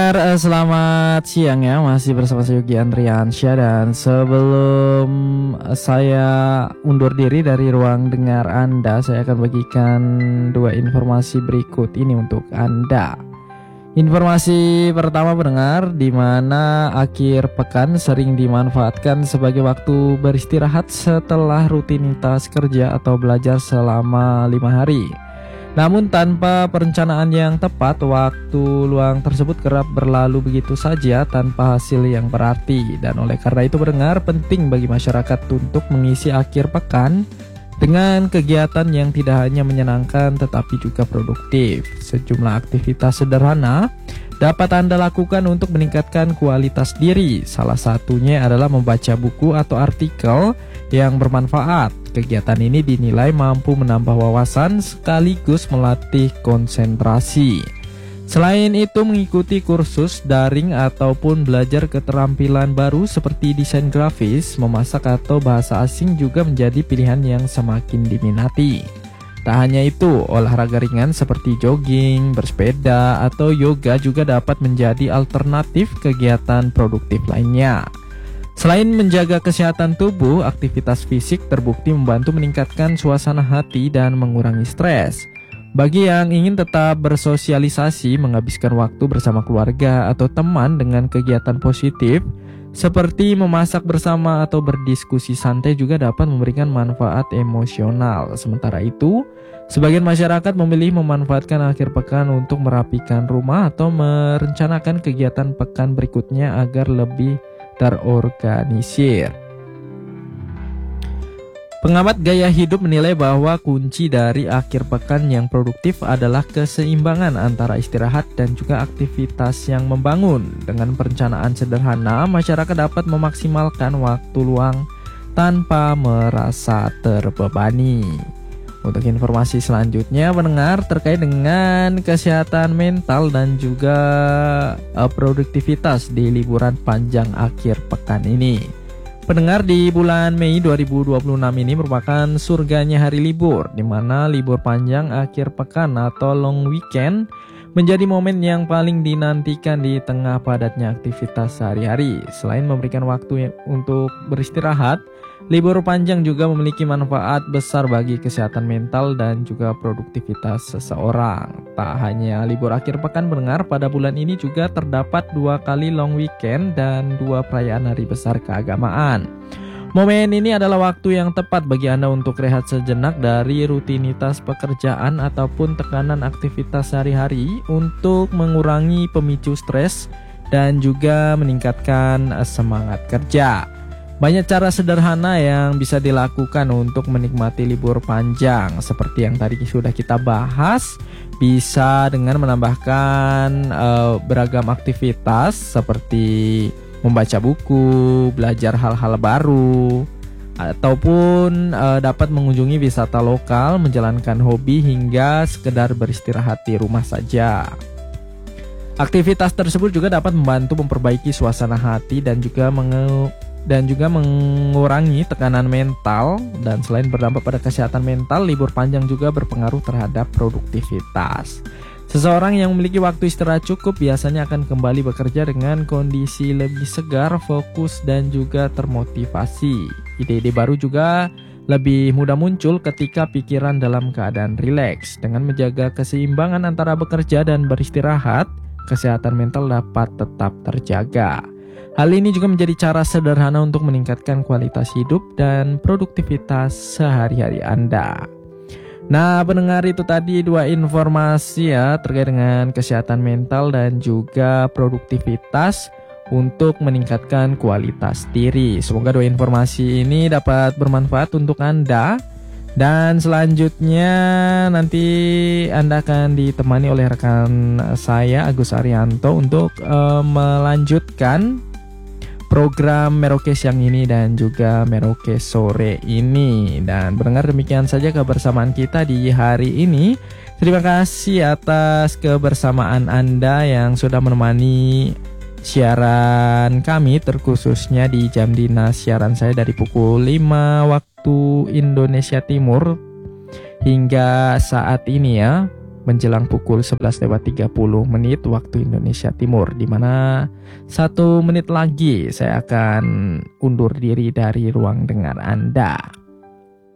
Pendengar, selamat siang ya. Masih bersama saya Yogi Andriansyah. Dan sebelum saya undur diri dari ruang dengar Anda, saya akan bagikan dua informasi berikut ini untuk Anda. Informasi pertama, pendengar, di mana akhir pekan sering dimanfaatkan sebagai waktu beristirahat setelah rutinitas kerja atau belajar selama 5 hari. Namun tanpa perencanaan yang tepat, waktu luang tersebut kerap berlalu begitu saja tanpa hasil yang berarti. Dan oleh karena itu, pendengar, penting bagi masyarakat untuk mengisi akhir pekan dengan kegiatan yang tidak hanya menyenangkan tetapi juga produktif. Sejumlah aktivitas sederhana dapat Anda lakukan untuk meningkatkan kualitas diri. Salah satunya adalah membaca buku atau artikel yang bermanfaat. Kegiatan ini dinilai mampu menambah wawasan sekaligus melatih konsentrasi. Selain itu, mengikuti kursus daring ataupun belajar keterampilan baru seperti desain grafis, memasak atau bahasa asing juga menjadi pilihan yang semakin diminati. Tak hanya itu, olahraga ringan seperti jogging, bersepeda, atau yoga juga dapat menjadi alternatif kegiatan produktif lainnya. Selain menjaga kesehatan tubuh, aktivitas fisik terbukti membantu meningkatkan suasana hati dan mengurangi stres. Bagi yang ingin tetap bersosialisasi, menghabiskan waktu bersama keluarga atau teman dengan kegiatan positif seperti memasak bersama atau berdiskusi santai juga dapat memberikan manfaat emosional. Sementara itu, sebagian masyarakat memilih memanfaatkan akhir pekan untuk merapikan rumah atau merencanakan kegiatan pekan berikutnya agar lebih terorganisir. Pengamat gaya hidup menilai bahwa kunci dari akhir pekan yang produktif adalah keseimbangan antara istirahat dan juga aktivitas yang membangun. Dengan perencanaan sederhana, masyarakat dapat memaksimalkan waktu luang tanpa merasa terbebani. Untuk informasi selanjutnya, pendengar, terkait dengan kesehatan mental dan juga produktivitas di liburan panjang akhir pekan ini. Pendengar, di bulan Mei 2026 ini merupakan surganya hari libur, di mana libur panjang akhir pekan atau long weekend menjadi momen yang paling dinantikan di tengah padatnya aktivitas sehari-hari. Selain memberikan waktu untuk beristirahat, libur panjang juga memiliki manfaat besar bagi kesehatan mental dan juga produktivitas seseorang. Tak hanya libur akhir pekan, pendengar, pada bulan ini juga terdapat 2 kali long weekend dan 2 perayaan hari besar keagamaan. Momen ini adalah waktu yang tepat bagi Anda untuk rehat sejenak dari rutinitas pekerjaan ataupun tekanan aktivitas sehari-hari untuk mengurangi pemicu stres dan juga meningkatkan semangat kerja. Banyak cara sederhana yang bisa dilakukan untuk menikmati libur panjang. Seperti yang tadi sudah kita bahas, bisa dengan menambahkan beragam aktivitas seperti membaca buku, belajar hal-hal baru, ataupun dapat mengunjungi wisata lokal, menjalankan hobi, hingga sekedar beristirahat di rumah saja. Aktivitas tersebut juga dapat membantu memperbaiki suasana hati dan juga mengurangi tekanan mental. Dan selain berdampak pada kesehatan mental, libur panjang juga berpengaruh terhadap produktivitas. Seseorang yang memiliki waktu istirahat cukup biasanya akan kembali bekerja dengan kondisi lebih segar, fokus, dan juga termotivasi. Ide-ide baru juga lebih mudah muncul ketika pikiran dalam keadaan rileks. Dengan menjaga keseimbangan antara bekerja dan beristirahat, kesehatan mental dapat tetap terjaga. Hal ini juga menjadi cara sederhana untuk meningkatkan kualitas hidup dan produktivitas sehari-hari Anda. Nah, pendengar, itu tadi 2 informasi ya terkait dengan kesehatan mental dan juga produktivitas untuk meningkatkan kualitas diri. Semoga 2 informasi ini dapat bermanfaat untuk Anda. Dan selanjutnya nanti Anda akan ditemani oleh rekan saya Agus Arianto untuk melanjutkan program Merauke siang ini dan juga Merauke sore ini. Dan pendengar, demikian saja kebersamaan kita di hari ini. Terima kasih atas kebersamaan Anda yang sudah menemani siaran kami, terkhususnya di jam dinas siaran saya dari pukul 5 waktu Indonesia Timur hingga saat ini ya. menjelang pukul 11:30 waktu Indonesia Timur, di mana 1 menit lagi saya akan undur diri dari ruang dengar Anda.